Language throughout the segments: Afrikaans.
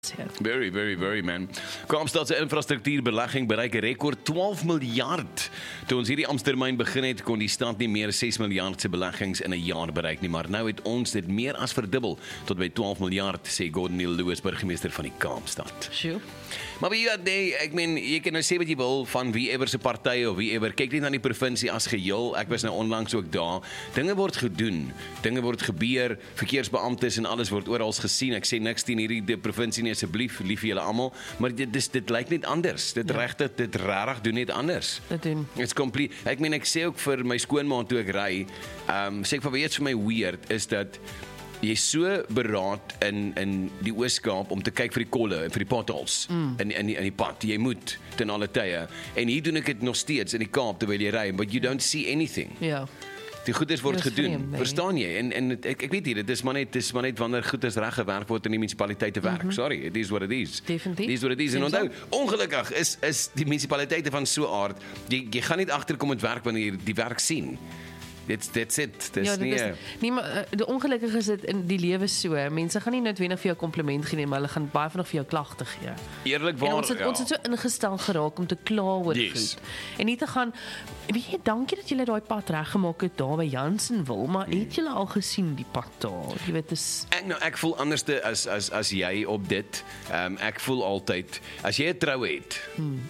Very, very, very, man. Kaapstad se infrastruktuurbelegging bereik 'n rekord 12 miljard. Toe ons hierdie amptetermyn begin het, kon die stad nie meer 6 miljard se beleggings in 'n jaar bereik nie, maar nou het ons dit meer as verdubbel tot by 12 miljard, sê Gordon Neil Lewis, burgemeester van die Kaapstad. Sjoe. Maar wie weet, nee, ek meen, jy kan nou sê wat jy wil van wie ewer se party of wie ewer. Kyk net na die provinsie as geheel. Ek was nou onlangs ook daar. Dinge word gedoen, dinge word gebeur, verkeersbeamptes en alles word oral gesien. Ek sê niks teen hierdie provinsie nie, asseblief, lief vir julle almal, maar dit lyk net anders. Dit regtig doen net anders. Dit doen. It's complete. Ek meen, ek sê ook vir my skoonma toe ek ry, sê ek van weet vir my weird is dat jy is so beraad in die Oos-Kaap om te kyk vir die kolle en vir die potholes in die pad. Jy moet ten alle tye. En hier doen ek dit nog steeds in die Kaap terwyl jy ry, but you don't see anything. Ja. Die goeders word Dis gedoen. vreemd, nee. Verstaan jy? En ek weet nie, dit is maar net wanneer goeders reg gewerk word in die munisipaliteite werk. Sorry, it is what it is. Definitief. It is what it is. En onthou, ongelukkig is die munisipaliteite van so aard, jy gaan nie agterkom met werk wanneer jy die werk sien. That's it. Dis Ja, nie. nie, maar die ongelukkige is dit in die lewe so. Mense gaan nie noodwendig vir jou kompliment gee nie, maar hulle gaan baie vinnig vir jou klagte gee. Eerlikwaar, En ons het so ingestel geraak om te kla oor Yes. goed. En nie te gaan, weet jy, dankie dat julle daai pad reggemaak het daar by Jansenwil, maar het julle al gesien die pad daar? Jy weet, dis Ek voel anderste as jy op dit. Ek voel altyd, as jy 'n trou het,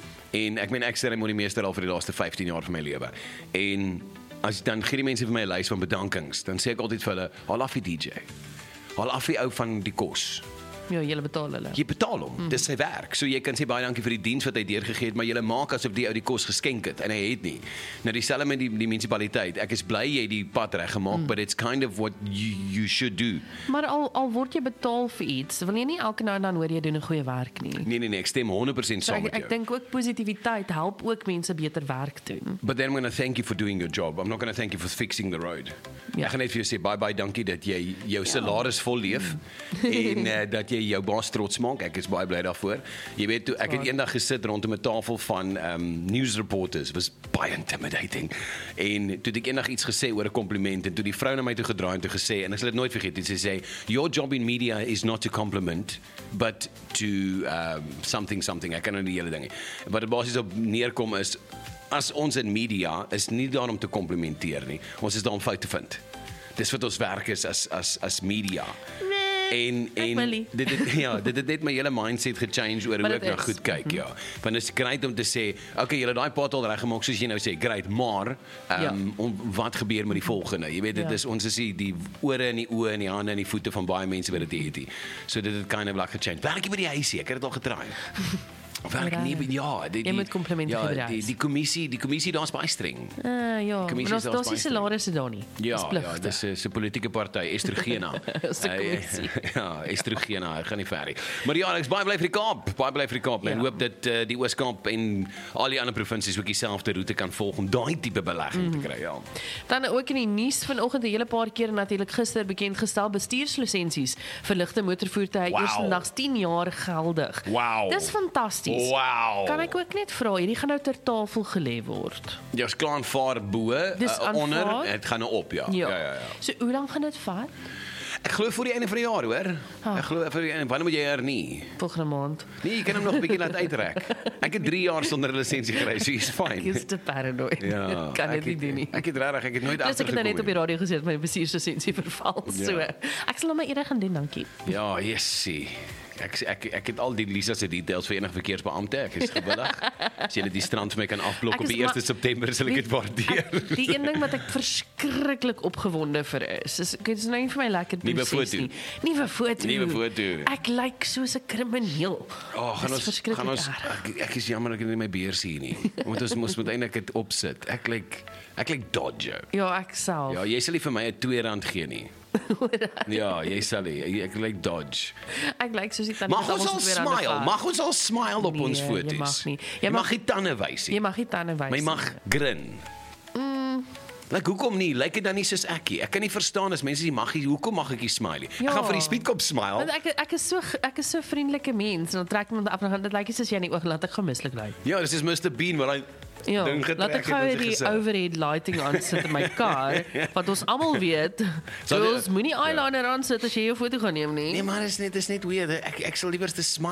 en ek meen ek seremoniemeester al vir die laaste 15 jaar van my lewe, en dan gee die mense vir my 'n lys van bedankings, dan sê ek altyd vir hulle, haal af die DJ, haal af die ou van die kos. ja, julle betaal hulle. Jy betaal hom, dis sy werk. So jy kan sê baie dankie vir die diens wat hy deurgegee het, maar jy maak asof die ou die kos geskenk het en hy het nie. Nou dieselfde met die munisipaliteit. Ek is bly jy die pad reggemaak, but it's kind of what you should do. Maar al word jy betaal vir iets, wil jy nie elke nou en dan hoor jy doen 'n goeie werk nie. Nee, ek stem 100% saam met jou. Ek dink ook positiwiteit help ook mense beter werk doen. But then I'm going to thank you for doing your job. I'm not going to thank you for fixing the road. Ja. Ek gaan net vir jou sê bye dankie dat jy jou salaris vol leef en dat jy jou baas trots maak. Ek is baie bly daarvoor. Jy weet toe ek het eendag gesit rondom 'n tafel van news reporters, was baie intimidating. En toe het ek eendag iets gesê oor 'n kompliment en toe die vrou na my toe gedraai en toe gesê, en ek sal dit nooit vergeet, sy sê your job in media is not to compliment but to something. Ek kan nou die hele ding nie. Wat dit basies op neerkom is, as ons in media is nie daar om te komplimenteer nie. Ons is daar om fout te vind. Dis wat ons werk is as media. En dit het net my hele mindset gechange oor hoe ek nou goed kyk, ja. Want dit is great om te sê, okay, julle daai pad al reggemaak soos jy nou sê, great, maar wat gebeur met die volgende? Jy weet, dit is ons is die ore en die oë en die hande en die voete van baie mense wat dit het. So dit het kind of like gechange. Werk jy by die huisie? Ek het dit al getraai. Werk nie, ja, jy moet komplimente gebruik. Die kommissie daar's baie streng. Ja, maar daar's nie salarisse daar nie. Ja, dis 'n politieke party, Estrogena. Ja, Estrogena, ek gaan nie ver nie. Maar ja, ek's baie bly vir die Kaap, en hoop dat die Oos-Kaap en al die ander provinsies ook dieselfde roete kan volg om daai tipe belegging te kry, ja. Dan ook in die nuus vanoggend 'n hele paar keer natuurlik gister bekend gestel bestuurslisensies vir ligte motorvoertuie eersdandags 10 jaar geldig. Dis fantasties. Wow. Kan ek ook net vra, hierdie gaan nou ter tafel gelê word. Ja, is klaar aanvaar bo, onder, dit gaan nou op, ja. So hoe lank gaan dit vat? Ek glo voor die einde van die jaar, hoor. Ek glo vir die einde. Wanneer moet jy hernie? Volgende maand. Nee, jy kan hom nog 'n bietjie laat uitrek. Ek het 3 jaar sonder 'n lisensie gekry, so is fyn. Ek is te paranoid. Ja, Kan dit nie doen nie. Ek het nooit Dis ek het nou net op die agtergekom. radio gesê dat my bestuurslisensie verval. So ek sal hom maar eerder gaan doen, dankie. Ja, jessie. Ek het al die Lisa se details vir enige verkeersbeampte. Ek is gewillig. As jy die strand vir my kan afblok op die 1 September, sal ek dit waardeer. Die een ding wat ek verskriklik opgewonde vir is dit is nou nie vir my lekker Nuwe proses nie. Nuwe foto. Ek lyk soos 'n krimineel. Gaan ons ek is jammer ek het nie my beers hier nie. Want ons moet eintlik dit opsit. Ek lyk dodge. Ja, ek self. Ja, jy sal nie vir my 'n R2 gee nie. Ja, jy sal nie. Ek lyk dodge. Ek lyk soos die tande. Mag ons al smile op ons foto's? Jy mag nie. Jy mag nie tande wys nie. Jy mag nie tande wys nie. Maar jy mag grin. Hoekom nie? Lyk dit dan nie soos ek nie? Ek kan nie verstaan as mense hoekom mag ek nie smile nie? Ek gaan vir die speedkop smile. Want ek is so vriendelike mens en dan trek iemand af en dan dit lyk soos jy in die oog laat ek gemislik lyk. Ja, dis is Mr Bean wat hy Ja, ding getrek laat ek gou het in sy die gesig. overhead lighting aansit in my kar, wat ons almal weet. Sal jy- Jules, moenie eyeliner aansit as jy jou foto gaan neem nie. Nee, maar dis net weird. Ek sal liewer te smile